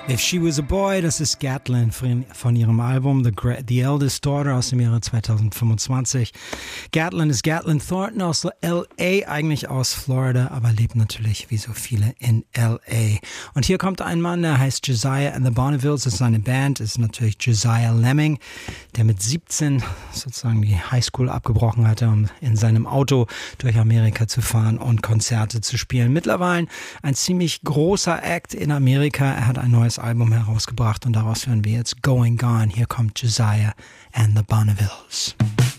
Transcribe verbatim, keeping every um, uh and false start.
If She Was a Boy, das ist Gatlin von, von ihrem Album The, The Eldest Daughter aus dem Jahre zweitausendfünfundzwanzig. Gatlin ist Gatlin Thornton aus L A, eigentlich aus Florida, aber lebt natürlich wie so viele in L A. Und hier kommt ein Mann, der heißt Josiah and the Bonnevilles, das ist seine Band, ist natürlich Josiah Lemming, der mit siebzehn sozusagen die Highschool abgebrochen hatte, um in seinem Auto durch Amerika zu fahren und Konzerte zu spielen. Mittlerweile ein ziemlich großer Act in Amerika. Er hat ein neues Album herausgebracht und daraus hören wir jetzt Going Gone. Hier kommt Josiah and the Bonnevilles.